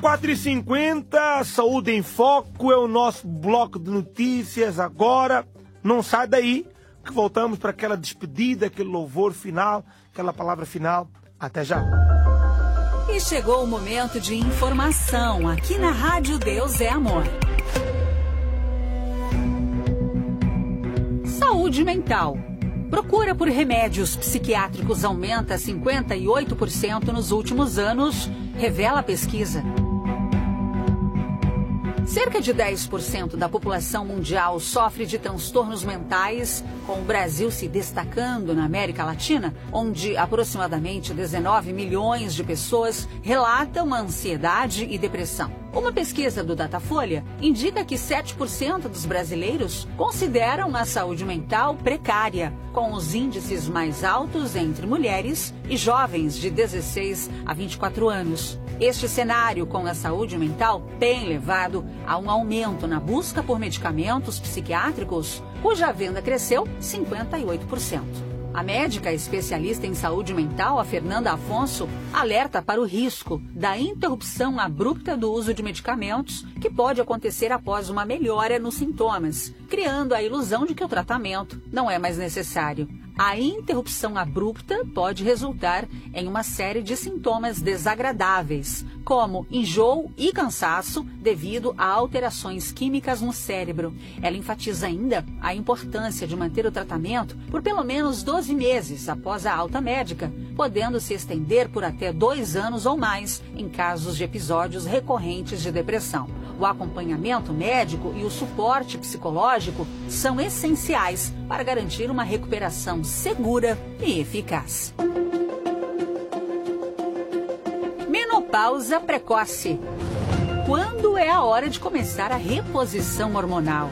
4h50, Saúde em Foco é o nosso bloco de notícias agora. Não sai daí, que voltamos para aquela despedida, aquele louvor final, aquela palavra final. Até já. E chegou o momento de informação aqui na Rádio Deus é Amor. Saúde mental. Procura por remédios psiquiátricos aumenta 58% nos últimos anos, revela a pesquisa. Cerca de 10% da população mundial sofre de transtornos mentais, com o Brasil se destacando na América Latina, onde aproximadamente 19 milhões de pessoas relatam ansiedade e depressão. Uma pesquisa do Datafolha indica que 7% dos brasileiros consideram a saúde mental precária, com os índices mais altos entre mulheres e jovens de 16 a 24 anos. Este cenário com a saúde mental tem levado a um aumento na busca por medicamentos psiquiátricos, cuja venda cresceu 58%. A médica especialista em saúde mental, a Fernanda Afonso, alerta para o risco da interrupção abrupta do uso de medicamentos que pode acontecer após uma melhora nos sintomas, criando a ilusão de que o tratamento não é mais necessário. A interrupção abrupta pode resultar em uma série de sintomas desagradáveis, como enjoo e cansaço devido a alterações químicas no cérebro. Ela enfatiza ainda a importância de manter o tratamento por pelo menos 12 meses após a alta médica, podendo se estender por até 2 anos ou mais em casos de episódios recorrentes de depressão. O acompanhamento médico e o suporte psicológico são essenciais para garantir uma recuperação segura e eficaz. Menopausa precoce. Quando é a hora de começar a reposição hormonal?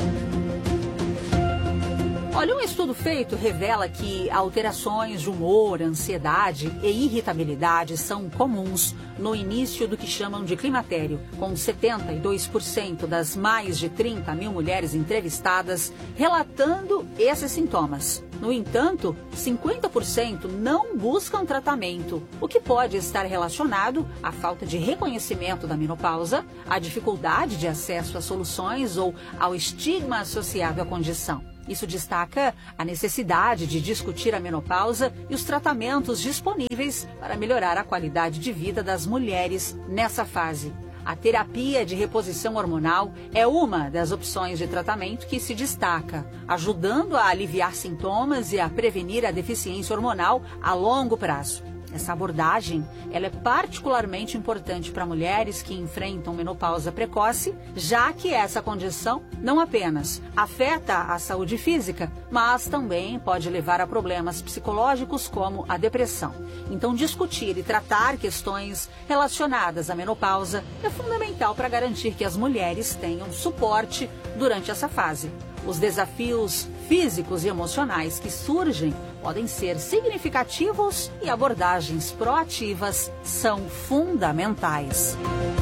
Olha, um estudo feito revela que alterações de humor, ansiedade e irritabilidade são comuns no início do que chamam de climatério, com 72% das mais de 30 mil mulheres entrevistadas relatando esses sintomas. No entanto, 50% não buscam tratamento, o que pode estar relacionado à falta de reconhecimento da menopausa, à dificuldade de acesso a soluções ou ao estigma associado à condição. Isso destaca a necessidade de discutir a menopausa e os tratamentos disponíveis para melhorar a qualidade de vida das mulheres nessa fase. A terapia de reposição hormonal é uma das opções de tratamento que se destaca, ajudando a aliviar sintomas e a prevenir a deficiência hormonal a longo prazo. Essa abordagem ela é particularmente importante para mulheres que enfrentam menopausa precoce, já que essa condição não apenas afeta a saúde física, mas também pode levar a problemas psicológicos como a depressão. Então, discutir e tratar questões relacionadas à menopausa é fundamental para garantir que as mulheres tenham suporte durante essa fase. Os desafios físicos e emocionais que surgem podem ser significativos e abordagens proativas são fundamentais.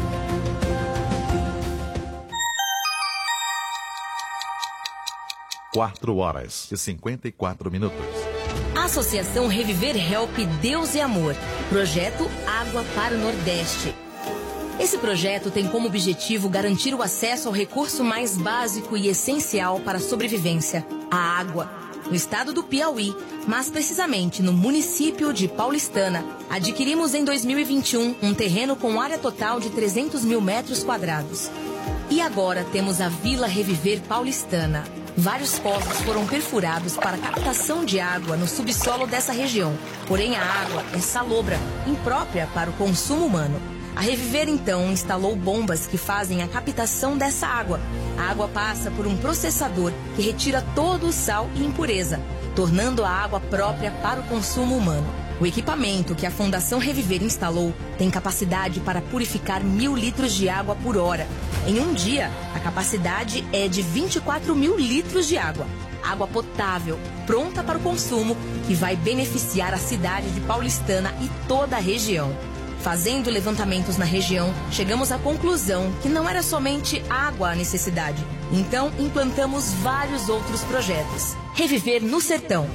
Quatro horas e 54 minutos. Associação Reviver Help Deus e Amor. Projeto Água para o Nordeste. Esse projeto tem como objetivo garantir o acesso ao recurso mais básico e essencial para a sobrevivência, a água. No estado do Piauí, mas precisamente no município de Paulistana, adquirimos em 2021 um terreno com área total de 300 mil metros quadrados. E agora temos a Vila Reviver Paulistana. Vários poços foram perfurados para captação de água no subsolo dessa região. Porém, a água é salobra, imprópria para o consumo humano. A Reviver, então, instalou bombas que fazem a captação dessa água. A água passa por um processador que retira todo o sal e impureza, tornando a água própria para o consumo humano. O equipamento que a Fundação Reviver instalou tem capacidade para purificar 1.000 litros de água por hora. Em um dia, a capacidade é de 24 mil litros de água. Água potável, pronta para o consumo, que vai beneficiar a cidade de Paulistana e toda a região. Fazendo levantamentos na região, chegamos à conclusão que não era somente água a necessidade. Então, implantamos vários outros projetos. Reviver no Sertão.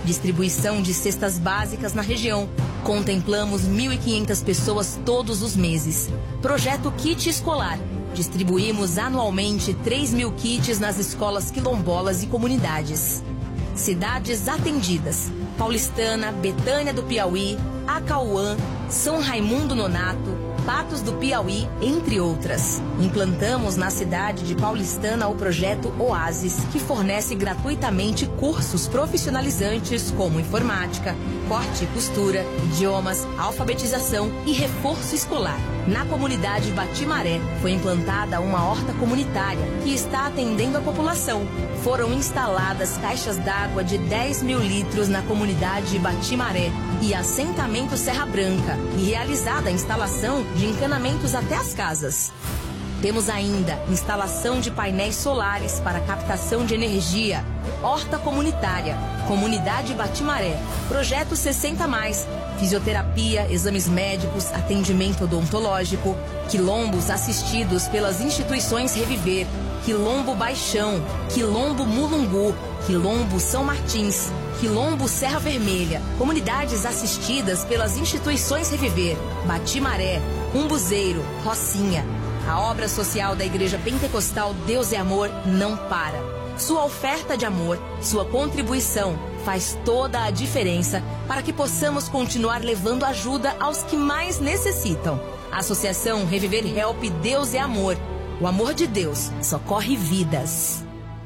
Distribuição de cestas básicas na região. Contemplamos 1.500 pessoas todos os meses. Projeto Kit Escolar. Distribuímos anualmente 3.000 kits nas escolas quilombolas e comunidades. Cidades atendidas: Paulistana, Betânia do Piauí, Acauã, São Raimundo Nonato, Patos do Piauí, entre outras. Implantamos na cidade de Paulistana o projeto Oasis, que fornece gratuitamente cursos profissionalizantes como informática, corte e costura, idiomas, alfabetização e reforço escolar. Na comunidade Batimaré foi implantada uma horta comunitária que está atendendo a população. Foram instaladas caixas d'água de 10.000 litros na comunidade Batimaré e assentamento Serra Branca, e realizada a instalação de encanamentos até as casas. Temos ainda instalação de painéis solares para captação de energia, horta comunitária, comunidade Batimaré, projeto 60+, fisioterapia, exames médicos, atendimento odontológico, quilombos assistidos pelas instituições Reviver, Quilombo Baixão, Quilombo Mulungu, Quilombo São Martins, Quilombo Serra Vermelha, comunidades assistidas pelas instituições Reviver, Batimaré, Umbuzeiro, Rocinha. A obra social da Igreja Pentecostal Deus é Amor não para. Sua oferta de amor, sua contribuição faz toda a diferença para que possamos continuar levando ajuda aos que mais necessitam. Associação Reviver Help Deus é Amor. O amor de Deus socorre vidas.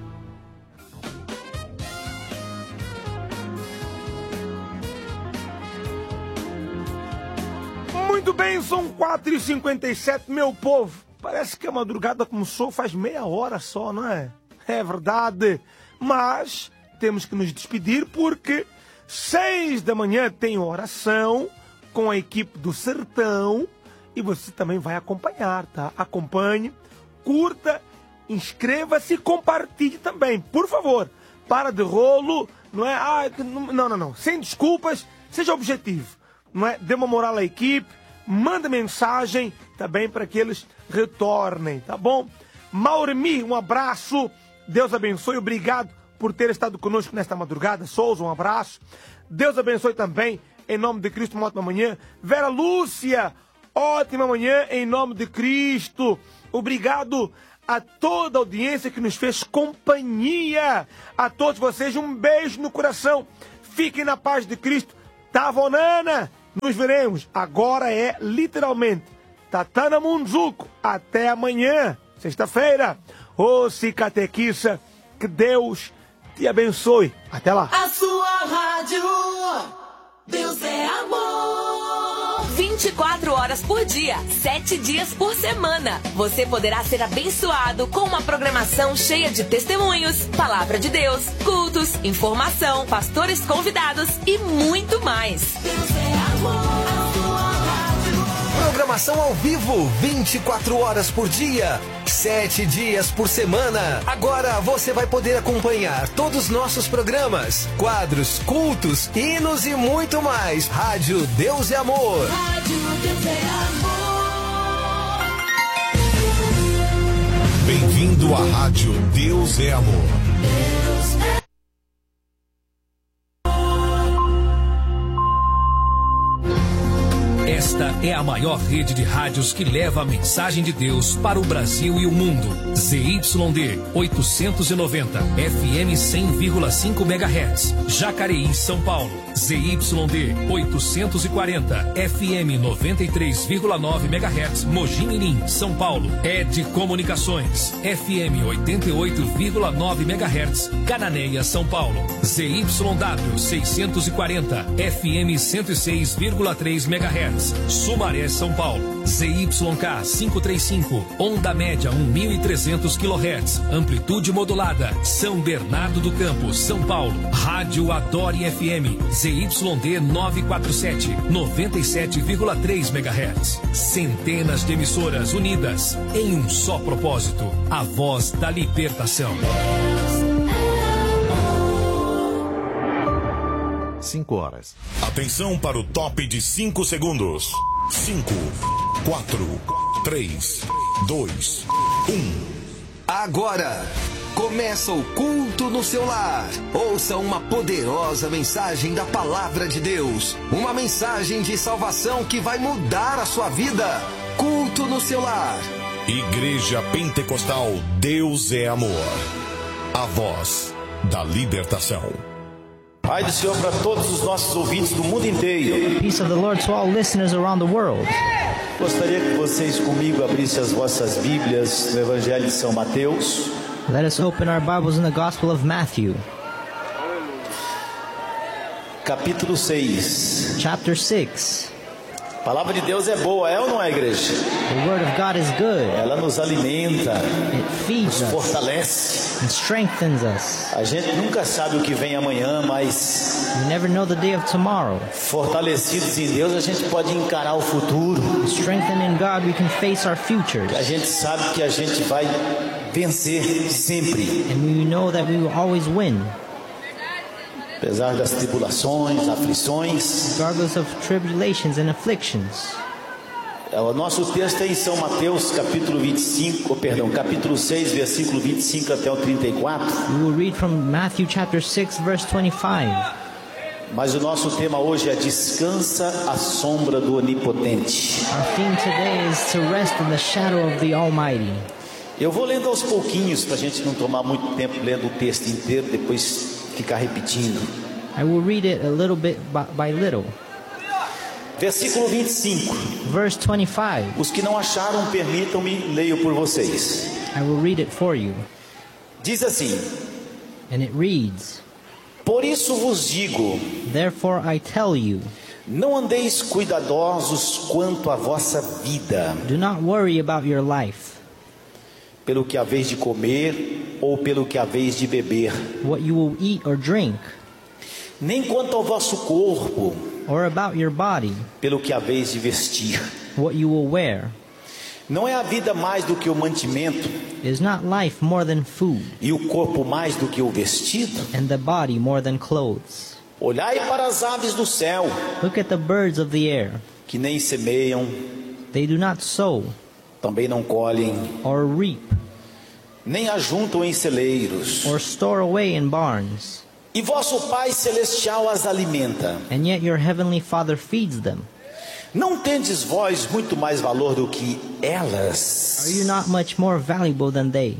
Muito bem, são 4h57, meu povo. Parece que a madrugada começou faz meia hora só, não é? É verdade. Mas temos que nos despedir porque 6 da manhã tem oração com a equipe do Sertão e você também vai acompanhar, tá? Acompanhe, curta, inscreva-se e compartilhe também, por favor. Para de rolo, não é? Não. Sem desculpas, seja objetivo, não é? Dê uma moral à equipe, manda mensagem também para que eles retornem, tá bom? Mauremi, um abraço, Deus abençoe, obrigado por ter estado conosco nesta madrugada. Souza, um abraço, Deus abençoe também, em nome de Cristo, uma ótima manhã. Vera Lúcia, ótima manhã, em nome de Cristo. Obrigado a toda a audiência que nos fez companhia. A todos vocês, um beijo no coração. Fiquem na paz de Cristo. Tavonana, nos veremos. Agora é literalmente Tatana Munzuko. Até amanhã, sexta-feira. Ô Cicatequiça, que Deus te abençoe. Até lá. A sua rádio, Deus é amor. 24 horas por dia, 7 dias por semana. Você poderá ser abençoado com uma programação cheia de testemunhos, palavra de Deus, cultos, informação, pastores convidados e muito mais. Deus é amor. A sua rádio. Programação ao vivo, 24 horas por dia, 7 dias por semana. Agora você vai poder acompanhar todos os nossos programas, quadros, cultos, hinos e muito mais. Rádio Deus é Amor. Rádio Deus é amor. Bem-vindo à Rádio Deus é Amor. Deus é Esta é a maior rede de rádios que leva a mensagem de Deus para o Brasil e o mundo. ZYD 890, FM 100,5 MHz, Jacareí, São Paulo. ZYD 840, FM 93,9 MHz, Mogi Mirim, São Paulo. ED Comunicações, FM 88,9 MHz, Cananéia, São Paulo. ZYW 640, FM 106,3 MHz, Sumaré, São Paulo. ZYK 535, onda média 1.300 kHz, amplitude modulada, São Bernardo do Campo, São Paulo. Rádio Adore FM, ZYD 947, 97,3 MHz. Centenas de emissoras unidas em um só propósito, a voz da libertação. 5 horas. Atenção para o top de 5 segundos. 5, 4, 3, 2, 1. Agora, Começa o culto no seu lar. Ouça uma poderosa mensagem da palavra de Deus. Uma mensagem de salvação que vai mudar a sua vida. Culto no seu lar. Igreja Pentecostal Deus é Amor. A voz da libertação. Pai do Senhor para todos os nossos ouvintes do mundo inteiro. Peace of the Lord to all listeners around the world. Gostaria que vocês comigo abrissem as vossas Bíblias no Evangelho de São Mateus. Let us open our Bibles in the Gospel of Matthew. Capítulo 6. Chapter 6. A palavra de Deus é boa, é ou não é, igreja? The Word of God is good. Ela nos alimenta, It feeds nos us fortalece. and strengthens us. A gente nunca sabe o que vem amanhã, mas We never know the day of tomorrow. fortalecidos em Deus, a gente pode encarar o futuro. Strengthened in God, we can face our futures. A gente sabe que a gente vai vencer sempre. And we know that we will always win. Apesar das tribulações, aflições. Regardless of tribulations and afflictions. O nosso texto é em São Mateus, capítulo 6, versículo 25 até o 34. We will read from Matthew chapter 6, verse 25. Mas o nosso tema hoje é descansa à sombra do Onipotente. Our theme today is to rest in the shadow of the Almighty. Eu vou lendo aos pouquinhos para a gente não tomar muito tempo lendo o texto inteiro, depois ficar repetindo. I will read it a little bit by little. Versículo 25. Verse 25. Os que não acharam, permitam-me, leio por vocês. I will read it for you. Diz assim: And it reads, Por isso vos digo, Therefore I tell you, não andeis cuidadosos quanto à vossa vida, do not worry about your life, pelo que haveis de comer ou pelo que haveis de beber, what you will eat or drink, nem quanto ao vosso corpo, or about your body, pelo que haveis de vestir. what you will wear. Não é a vida mais do que o mantimento, Is not life more than food, e o corpo mais do que o vestido? and the body more than clothes? Olhai para as aves do céu, Look at the birds of the air. que nem semeiam, They do not sow também não colhem, or reap nem ajuntam em celeiros, or store away in barns, e vosso Pai Celestial as alimenta. and yet your heavenly Father feeds them. Não tendes vós muito mais valor do que elas? Are you not much more valuable than they?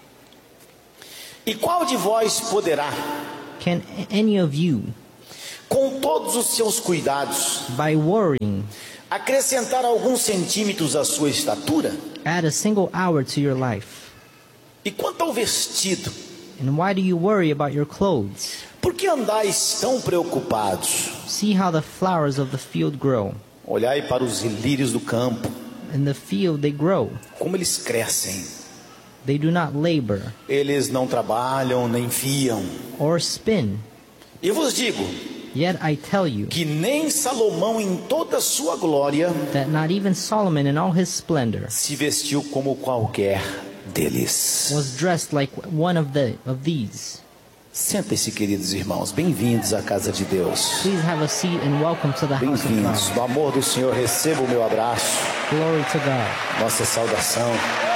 E qual de vós poderá, Can any of you, com todos os seus cuidados, by worrying, acrescentar alguns centímetros à sua estatura? add a single hour to your life? E quanto ao vestido, And why do you worry about your clothes? por que andais tão preocupados? See how the flowers of the field grow. Olhai para os lírios do campo, In the field they grow. como eles crescem. They do not labor Eles não trabalham nem fiam. or spin. E vos digo Yet I tell you que nem Salomão em toda a sua glória that not even Solomon in all his splendor se vestiu como qualquer deles. was dressed like one of these. Sentem-se, queridos irmãos, bem-vindos à casa de Deus. Please have a seat and welcome to the house of Bem-vindos. God. No amor do Senhor, receba o meu abraço, Glory to God. nossa saudação.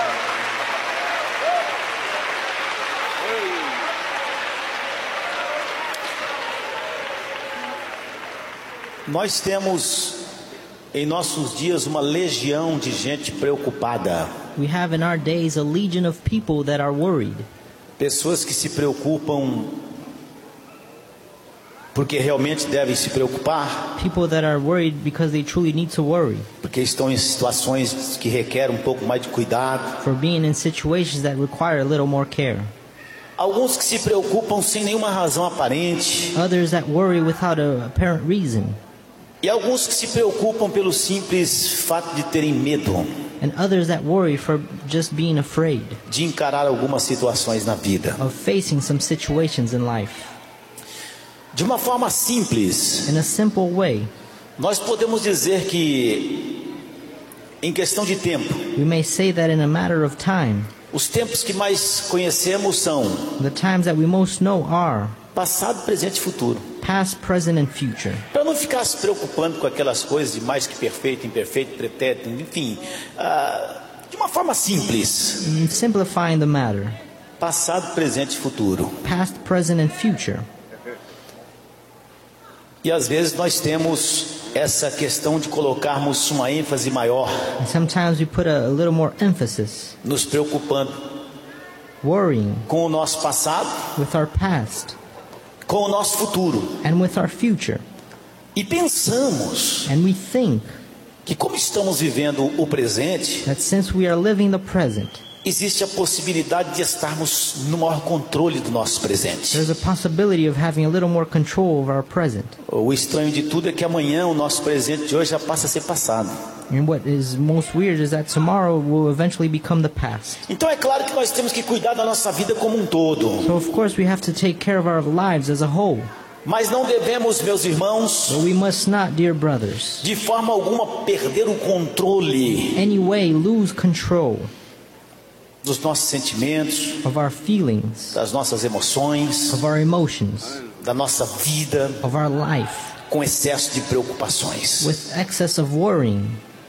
Nós temos em nossos dias uma legião de gente preocupada. We have in our days a legion of people that are worried. Pessoas que se preocupam porque realmente devem se preocupar, People that are worried because they truly need to worry. porque estão em situações que requerem um pouco mais de cuidado. For being in situations that require a little more care. Alguns que se preocupam sem nenhuma razão aparente. Others that worry without a apparent reason. E alguns que se preocupam pelo simples fato de terem medo And others that worry for just being afraid de encarar algumas situações na vida. of facing some situations in life. De uma forma simples, In a simple way, nós podemos dizer que, em questão de tempo, we may say that in a matter of time, os tempos que mais conhecemos são the times that we most know are passado, presente e futuro. past, present, and future. Para não ficar se preocupando com aquelas coisas de mais que perfeito, imperfeito, pretérito, enfim, de uma forma simples. In simplifying the matter, Passado, presente e futuro. Past, present, and future. E às vezes nós temos essa questão de colocarmos uma ênfase maior, And sometimes we put a little more emphasis, nos preocupando worrying com o nosso passado, with our past com o nosso futuro. and with our future. E pensamos And we think que como estamos vivendo o presente, that since we are living the present, existe a possibilidade de estarmos no maior controle do nosso presente. there's a possibility of having a little more control over our present. O estranho de tudo é que amanhã o nosso presente de hoje já passa a ser passado. And what is most weird is that tomorrow will eventually become the past. Então é claro que nós temos que cuidar da nossa vida como um todo. So of course we have to take care of our lives as a whole. Mas não devemos, meus irmãos, But we must not, dear brothers, de forma alguma perder o controle anyway lose control dos nossos sentimentos, of our feelings, das nossas emoções, of our emotions, da nossa vida, of our life, com excesso de preocupações. with excess of worrying.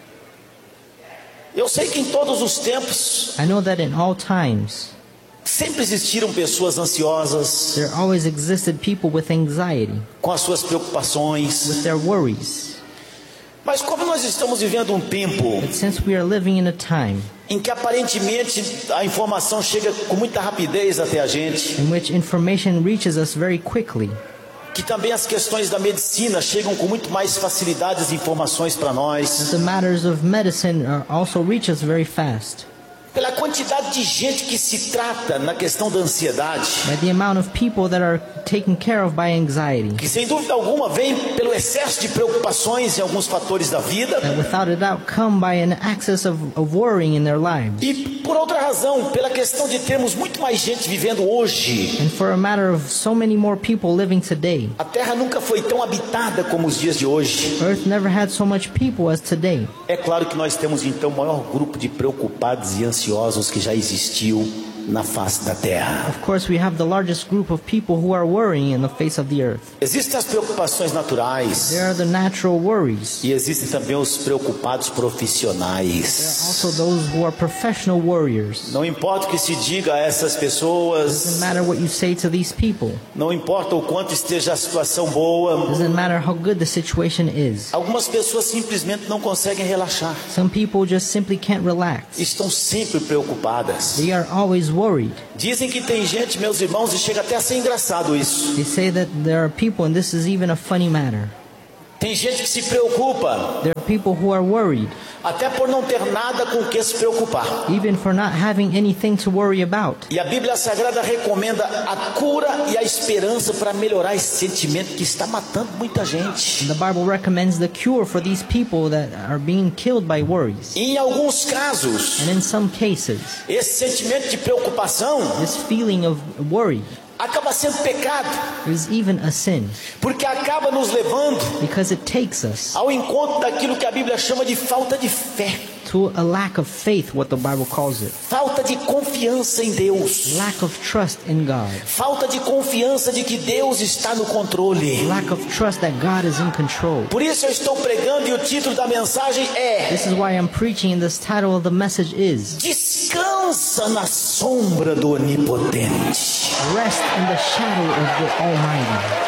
Eu sei que em todos os tempos I know that in all times sempre existiram pessoas ansiosas there always existed people with anxiety, com as suas preocupações, with their worries. mas como nós estamos vivendo um tempo But since we are living in a time em que aparentemente a informação chega com muita rapidez até a gente, in which information reaches us very quickly, que também as questões da medicina chegam com muito mais facilidade as informações para nós, the matters of medicine also reach us very fast. pela quantidade de gente que se trata na questão da ansiedade, By the amount of people that are taken care of by anxiety, que sem dúvida alguma vem pelo excesso de preocupações em alguns fatores da vida, that without a doubt come by an excess of worrying in their lives. e por outra razão, pela questão de termos muito mais gente vivendo hoje. And for a matter of so many more people living today. A Terra nunca foi tão habitada como os dias de hoje. Earth never had so much people as today. É claro que nós temos então o maior grupo de preocupados e ansiosos que já existiu na face da Terra. Of course, we have the largest group of people who are worrying in the face of the earth. Existem as preocupações naturais. There are the natural worries. E existem também os preocupados There are profissionais. also those who are professional warriors. Não importa o que se diga a essas Doesn't pessoas, matter what you say to these people. não importa o quanto esteja a situação boa, Doesn't matter how good the situation is. algumas pessoas simplesmente não conseguem relaxar. Some people just simply can't relax. Estão sempre preocupadas. They are always worried. Dizem que tem gente, meus irmãos, e chega até a ser engraçado isso. They say that there are people, and this is even a funny matter. Tem gente que se preocupa There are people who are worried, até por não ter nada com o que se preocupar. even for not having anything to worry about. E a Bíblia Sagrada recomenda a cura e a esperança para melhorar esse sentimento que está matando muita gente. The Bible recommends the cure for these people that are being killed by worries. E em alguns casos, And in some cases, esse sentimento de preocupação this feeling of worry acaba sendo pecado, is even a sin, porque acaba nos levando because it takes us ao encontro daquilo que a Bíblia chama de falta de fé, to a lack of faith, what the Bible calls it. falta de confiança em Deus, Lack of trust in God. falta de confiança de que Deus está no controle. Lack of trust that God is in control. Por isso eu estou pregando e o título da mensagem é: This is why I'm preaching, and this title of the message is Descansa na sombra do Onipotente. Rest in the shadow of the Almighty.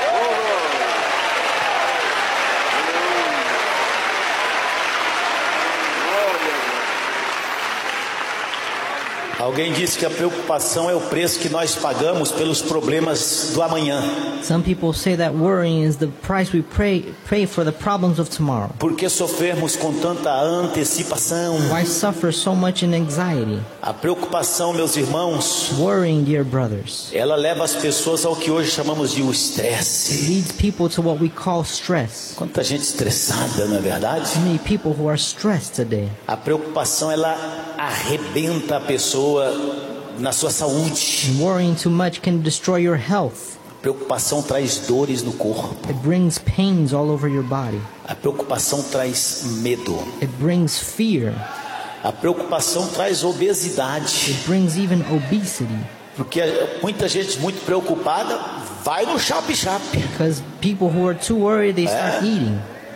Alguém disse que a preocupação é o preço que nós pagamos pelos problemas do amanhã. Some people say that worrying is the price we pay for the problems of tomorrow. Por que sofrermos com tanta antecipação? Why suffer so much in anxiety? A preocupação, meus irmãos, Worrying, dear brothers, ela leva as pessoas ao que hoje chamamos de o estresse. leads people to what we call stress. Quanta gente estressada, não é verdade? So many people who are stressed today. A preocupação, ela arrebenta a pessoa na sua saúde. And worrying too much can destroy your health. A preocupação traz dores no corpo. It brings pains all over your body. A preocupação traz medo. It brings fear. A preocupação traz obesidade. It brings even obesity. Porque muita gente muito preocupada vai no chape-chape. Because people who are too worried, they start eating.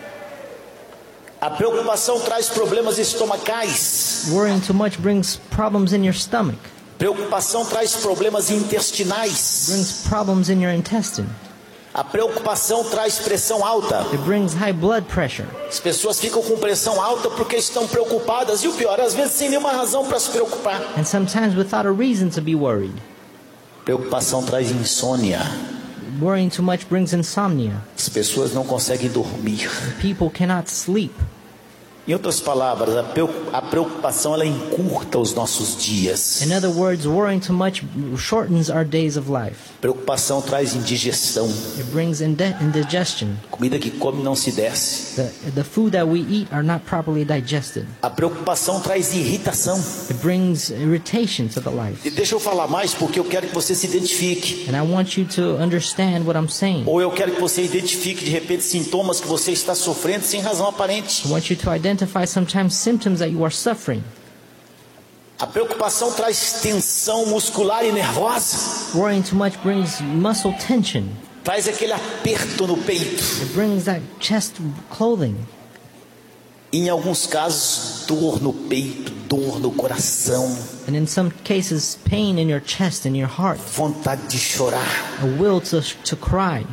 A preocupação traz problemas estomacais. Worrying too much brings problems in your stomach. Preocupação traz problemas intestinais. brings problems in your intestine. A preocupação traz pressão alta. It brings high blood pressure. As pessoas ficam com pressão alta porque estão preocupadas. E o pior, às vezes sem nenhuma razão para se preocupar. And sometimes without a reason to be worried. Preocupação traz insônia. Worrying too much brings insomnia. As pessoas não conseguem dormir. People cannot sleep. Em outras palavras, a preocupação ela encurta os nossos dias. In other words, worrying too much shortens our days of life. Preocupação traz indigestão. It brings indigestion. Comida que come não se desce. The food that we eat are not properly digested. A preocupação traz irritação. It brings irritation to the life. E deixa eu falar mais porque eu quero que você se identifique. And I want you to understand what I'm saying. Ou eu quero que você identifique de repente sintomas que você está sofrendo sem razão aparente. I want you to identify sometimes symptoms that you are suffering. A preocupação traz tensão muscular e nervosa. Worrying too much brings muscle tension. Traz aquele aperto no peito. It brings that chest clothing. Em alguns casos, dor no peito, dor no coração. And in some cases, pain in your chest and your heart. Vontade de chorar. A will to cry.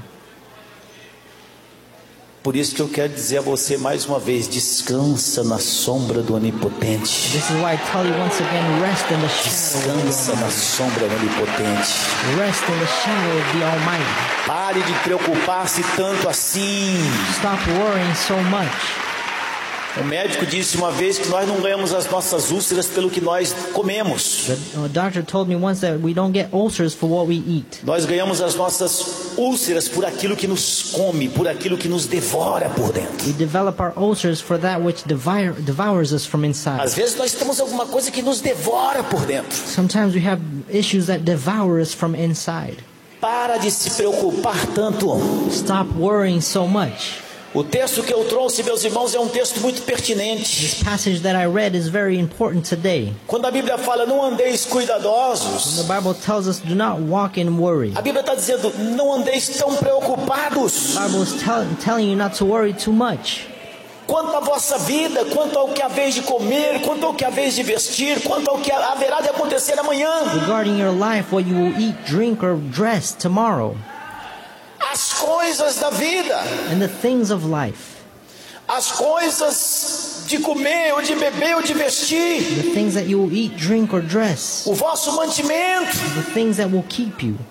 Por isso que eu quero dizer a você mais uma vez, descansa na sombra do Onipotente. This is why I tell you once again, rest in the shadow. Descansa na sombra do Onipotente. Rest in the shadow of the Almighty. Pare de preocupar-se tanto assim. Stop worrying so much. O médico disse uma vez que nós não ganhamos as nossas úlceras pelo que nós comemos. The doctor told me once that we don't get ulcers for what we eat. Nós ganhamos as nossas úlceras por aquilo que nos come, por aquilo que nos devora por dentro. We develop our ulcers for that which devours us from inside. Às vezes nós temos alguma coisa que nos devora por dentro. Sometimes we have issues that devour us from inside. Para de se preocupar tanto. Stop worrying so much. O texto que eu trouxe, meus irmãos, é um texto muito pertinente. This passage that I read is very important today. Quando a Bíblia fala, não andeis cuidadosos. When the Bible tells us, do not walk in worry. A Bíblia está dizendo, não andeis tão preocupados. The Bible is telling you not to worry too much. Quanto à vossa vida, quanto ao que haveis de comer, quanto ao que haveis de vestir, quanto ao que haverá de acontecer amanhã. Regarding your life, what you will eat, drink, or dress tomorrow. As coisas da vida. And the things of life. As coisas de comer, ou de beber, ou de vestir. The things that you will eat, drink, or dress. O vosso mantimento. The things that will keep you.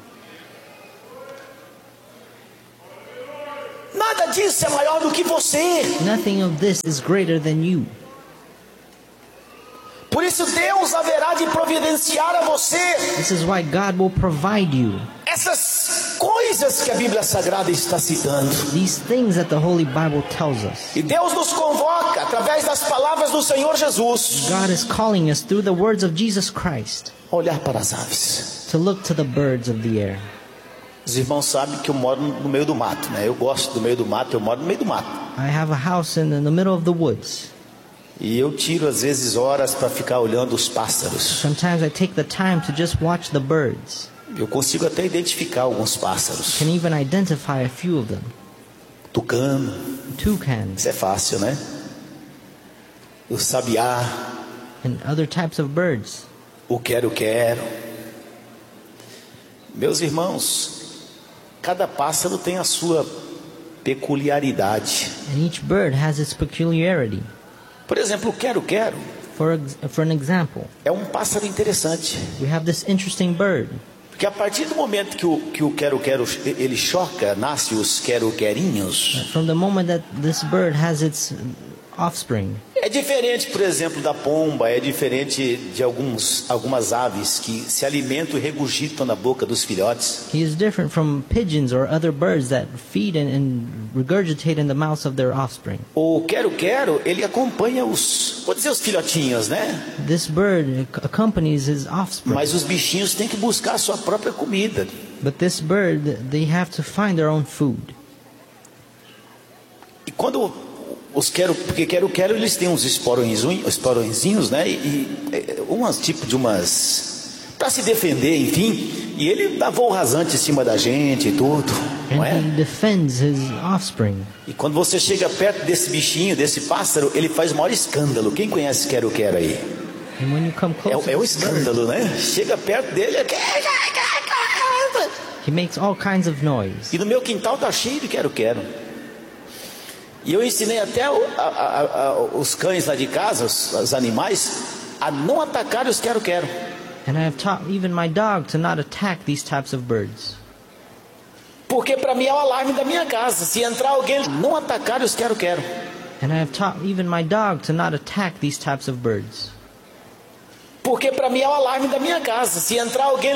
Nada disso é maior do que você. Nothing of this is greater than you. Por isso Deus haverá de providenciar a você. This is why God will provide you. Essas coisas que a Bíblia Sagrada está citando. These things that the Holy Bible tells us. E Deus nos convoca através das palavras do Senhor Jesus. God is calling us through the words of Jesus Christ. A olhar para as aves. To look to the birds of the air. Os irmãos sabem que eu moro no meio do mato, né? Eu gosto do meio do mato, eu moro no meio do mato. I have a house in the middle of the woods. E eu tiro às vezes horas para ficar olhando os pássaros. Sometimes I take the time to just watch the birds. Eu consigo até identificar alguns pássaros. Can even identify a few of them. Tucano. Toucan. Isso é fácil, né? O sabiá. And other types of birds. O quero-quero. Meus irmãos, cada pássaro tem a sua peculiaridade. And each bird has its peculiarity. Por exemplo, o quero-quero. For an example. É um pássaro interessante. We have this interesting bird. Porque a partir do momento que o quero-quero ele choca, nasce os quero-querinhos. From the moment that this bird has its offspring. É diferente, por exemplo, da pomba, é diferente de algumas aves que se alimentam e regurgitam na boca dos filhotes. He is different from pigeons or other birds that feed and regurgitate in the mouths of their offspring. O quero-quero, ele acompanha vou dizer os filhotinhos, né? This bird accompanies his offspring. Mas os bichinhos têm que buscar a sua própria comida. But this bird, they have to find their own food. E quando porque quero-quero eles têm uns esporõezinhos, né? Para se defender, enfim. E ele dá voo rasante em cima da gente e tudo. Não é? He defends his offspring. E quando você chega perto desse bichinho, desse pássaro, ele faz o maior escândalo. Quem conhece quero-quero aí? And when you come close É to um this bird, escândalo, né? Chega perto dele, he makes all kinds of noise. e no meu quintal tá cheio de quero-quero. E eu ensinei até os cães lá de casa, os animais, a não atacar os quero-quero. And I have taught even my dog to not attack these types of birds. Porque para mim é o alarme da minha casa. Se entrar alguém, não atacar os quero-quero. And I have taught even my dog to not attack these types of birds. Porque para mim é o alarme da minha casa. Se entrar alguém